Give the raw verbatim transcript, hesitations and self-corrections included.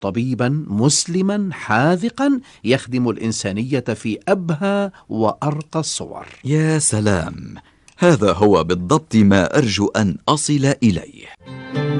طبيبا مسلما حاذقا يخدم الإنسانية في أبهى وأرقى الصور. يا سلام، هذا هو بالضبط ما أرجو أن أصل إليه.